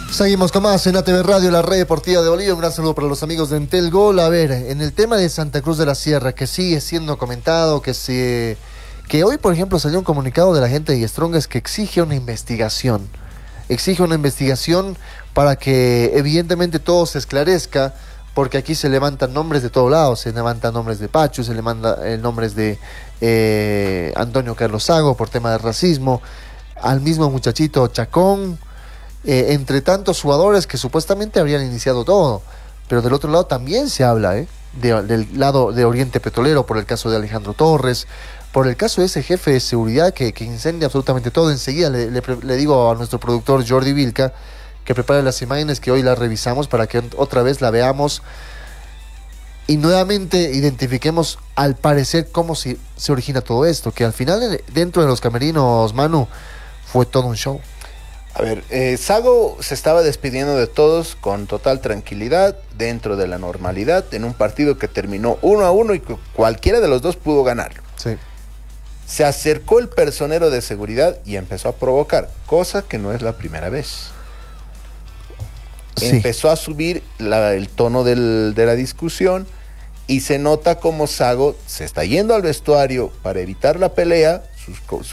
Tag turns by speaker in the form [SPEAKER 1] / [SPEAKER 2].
[SPEAKER 1] Seguimos con más en ATV Radio, la red deportiva de Bolivia. Un gran saludo para los amigos de Entel Gol. A ver, en el tema de Santa Cruz de la Sierra, que sigue siendo comentado, que hoy, por ejemplo, salió un comunicado de la gente de Strongest que exige una investigación. Exige una investigación para que evidentemente todo se esclarezca, porque aquí se levantan nombres de todos lados. Se levantan nombres de Pachu, se levantan nombres de Antonio Carlos Sago por tema de racismo, al mismo muchachito Chacón, entre tantos jugadores que supuestamente habrían iniciado todo. Pero del otro lado también se habla, del lado de Oriente Petrolero, por el caso de Alejandro Torres, por el caso de ese jefe de seguridad que incendia absolutamente todo. Enseguida le digo a nuestro productor Jordi Vilca que prepare las imágenes, que hoy las revisamos para que otra vez la veamos y nuevamente identifiquemos al parecer cómo se origina todo esto, que al final dentro de los camerinos, Manu, fue todo un show.
[SPEAKER 2] A ver, Sago se estaba despidiendo de todos con total tranquilidad, dentro de la normalidad, en un partido que terminó 1-1 y que cualquiera de los dos pudo ganarlo.
[SPEAKER 1] Sí.
[SPEAKER 2] Se acercó el personero de seguridad y empezó a provocar, cosa que no es la primera vez. Sí. Empezó a subir el tono de la discusión y se nota como Sago se está yendo al vestuario para evitar la pelea.